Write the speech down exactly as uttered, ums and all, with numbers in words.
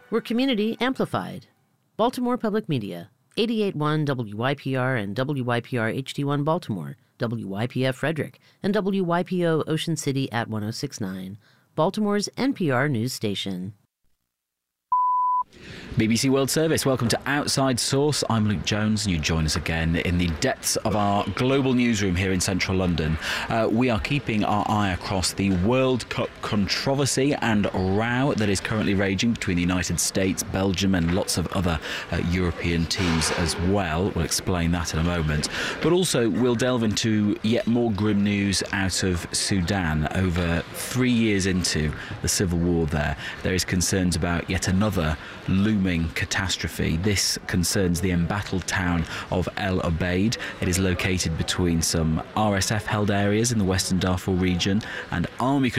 We're community amplified. Baltimore Public Media, eighty-eight point one W Y P R and W Y P R H D one Baltimore, W Y P F Frederick, and W Y P O Ocean City at one oh six point nine, Baltimore's N P R news station. B B C World Service, welcome to Outside Source. I'm Luke Jones and you join us again in the depths of our global newsroom here in central London. Uh, we are keeping our eye across the World Cup controversy and row that is currently raging between the United States, Belgium and lots of other uh, European teams as well. We'll explain that in a moment. But also we'll delve into yet more grim news out of Sudan. Over three years into the civil war there, there is concerns about yet another looming catastrophe. This concerns the embattled town of El Obeid. It is located between some R S F-held areas in the Western Darfur region and army